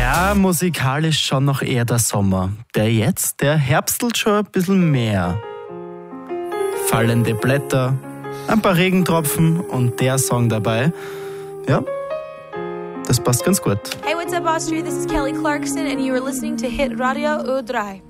Ja, musikalisch schon noch eher der Sommer. Der herbstelt schon ein bisschen mehr. Fallende Blätter, ein paar Regentropfen und der Song dabei. Ja, das passt ganz gut. Hey, what's up, Austria? This is Kelly Clarkson and you are listening to Hit Radio U3.